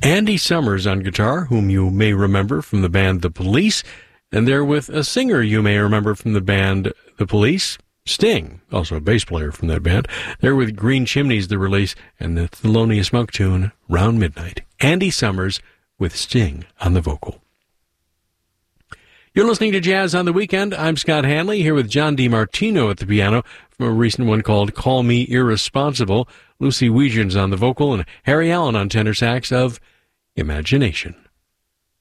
Andy Summers on guitar, whom you may remember from the band The Police, and they're with a singer you may remember from the band The Police, Sting, also a bass player from that band. They're with Green Chimneys, the release, and the Thelonious Monk tune, Round Midnight. Andy Summers with Sting on the vocal. You're listening to Jazz on the Weekend. I'm Scott Hanley, here with John DiMartino at the piano from a recent one called Call Me Irresponsible. Lucy Weagen's on the vocal, and Harry Allen on tenor sax of Imagination.